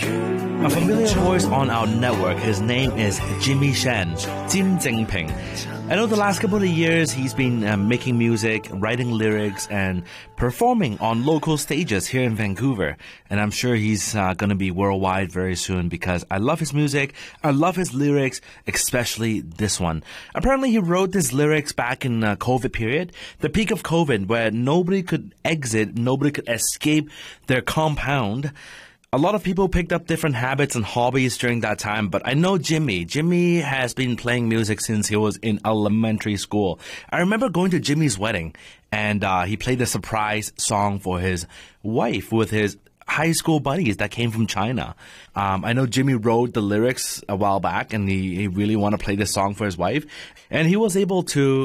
A familiar voice on our network. His name is Jimmy Shan, Jim Jingping. I know the last couple of years he's been making music, writing lyrics, and performing on local stages here in Vancouver. And I'm sure he's going to be worldwide very soon because I love his music, I love his lyrics, especially this one. Apparently he wrote these lyrics back in COVID period, the peak of COVID, where nobody could exit, nobody could escape their compound. A lot of people picked up different habits and hobbies during that time, but I know Jimmy. Jimmy has been playing music since he was in elementary school. I remember going to Jimmy's wedding, and he played a surprise song for his wife with his high school buddies that came from China. I know Jimmy wrote the lyrics a while back, and he really wanted to play this song for his wife, and he was able to